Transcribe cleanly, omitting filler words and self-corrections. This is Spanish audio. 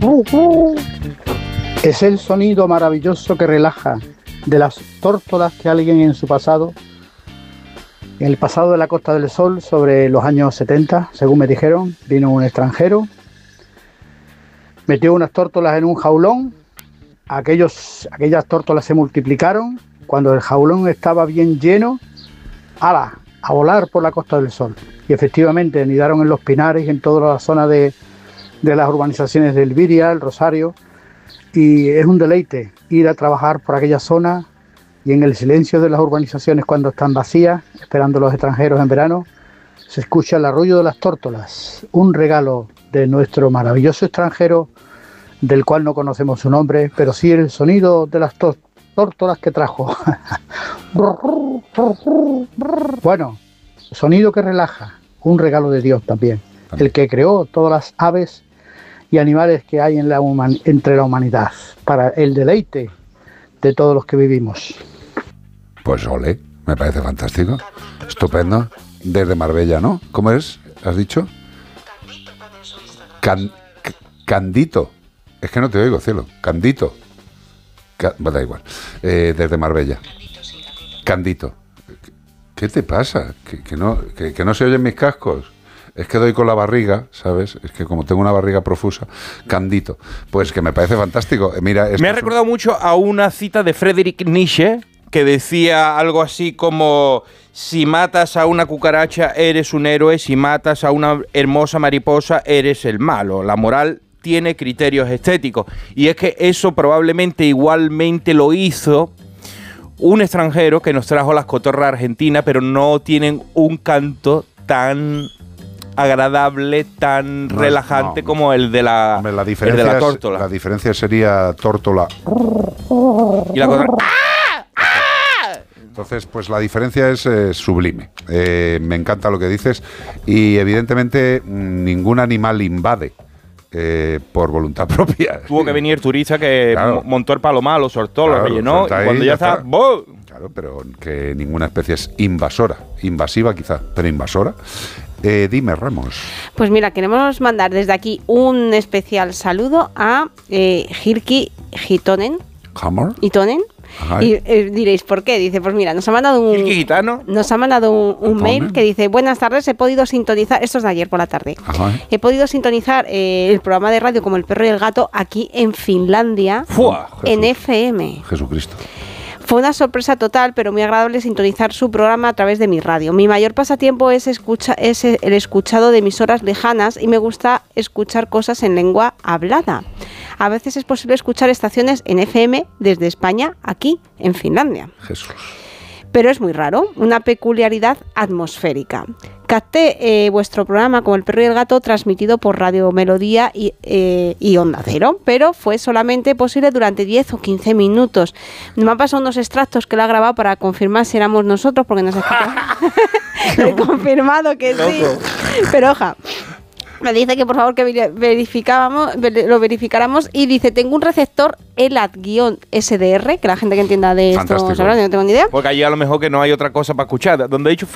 Es el sonido maravilloso que relaja de las tórtolas que alguien en su pasado, en el pasado de la Costa del Sol, sobre los años 70, según me dijeron, vino un extranjero, metió unas tórtolas en un jaulón, aquellas tórtolas se multiplicaron, cuando el jaulón estaba bien lleno, ¡hala!, a volar por la Costa del Sol. Y efectivamente anidaron en los pinares y en toda la zona de las urbanizaciones de Elviria, el Rosario, y es un deleite ir a trabajar por aquella zona y en el silencio de las urbanizaciones cuando están vacías, esperando a los extranjeros en verano, se escucha el arrullo de las tórtolas, un regalo de nuestro maravilloso extranjero, del cual no conocemos su nombre, pero sí el sonido de las tórtolas que trajo. Bueno, sonido que relaja, un regalo de Dios también, el que creó todas las aves y animales que hay entre la humanidad, para el deleite de todos los que vivimos. Pues ole, me parece fantástico, estupendo. Desde Marbella, ¿no? ¿Cómo es? ¿Has dicho? Candito. Es que no te oigo, cielo. Candito. Da igual. Desde Marbella. Candito. ¿Qué te pasa? Que no se oyen mis cascos. Es que doy con la barriga, ¿sabes? Es que como tengo una barriga profusa. Candito. Pues que me parece fantástico. Mira, me ha recordado mucho a una cita de Friedrich Nietzsche que decía algo así como: si matas a una cucaracha eres un héroe, si matas a una hermosa mariposa eres el malo. La moral tiene criterios estéticos. Y es que eso probablemente igualmente lo hizo un extranjero que nos trajo las cotorras argentinas, pero no tienen un canto tan agradable, tan relajante como el de la, hombre, el de la tórtola. La diferencia sería tórtola. Y la cotorra. Entonces, pues la diferencia es sublime. Me encanta lo que dices. Y evidentemente ningún animal invade por voluntad propia. Tuvo que venir turista que montó el palomar, lo soltó, lo rellenó, y cuando ya está... Claro, pero que ninguna especie es invasora. Invasiva quizá, pero invasora. Dime, Ramos. Pues mira, queremos mandar desde aquí un especial saludo a Hirki Hitonen. ¿Hammer? Hitonen. Y diréis, ¿por qué? Dice, pues mira, nos ha mandado un mail que dice: buenas tardes, he podido sintonizar, esto es de ayer por la tarde, he podido sintonizar el programa de radio Como el perro y el gato aquí en Finlandia, en FM. Jesucristo. Fue una sorpresa total, pero muy agradable sintonizar su programa a través de mi radio. Mi mayor pasatiempo es el escuchado de emisoras lejanas y me gusta escuchar cosas en lengua hablada. A veces es posible escuchar estaciones en FM desde España, aquí, en Finlandia. Jesús. Pero es muy raro, una peculiaridad atmosférica. Capté vuestro programa Como el perro y el gato transmitido por Radio Melodía y Onda Cero, pero fue solamente posible durante 10 o 15 minutos. Me han pasado unos extractos que lo ha grabado para confirmar si éramos nosotros, porque nos ha escuchado. He confirmado que sí. Pero oja, me dice que por favor que lo verificáramos, y dice: tengo un receptor ELAT-SDR, que la gente que entienda de esto sabrá, no tengo ni idea. Porque allí a lo mejor que no hay otra cosa para escuchar. Donde he dicho